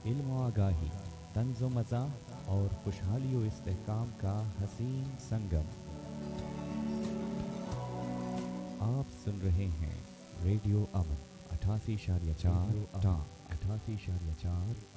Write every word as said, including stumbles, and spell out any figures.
इल्म व आगाही, तंज़ो मज़ा और खुशहाली व इस्तेहकाम का हसीन संगम। आप सुन रहे हैं रेडियो अमन अठासी इशारिया चार टाँ अठासी इशारिया चार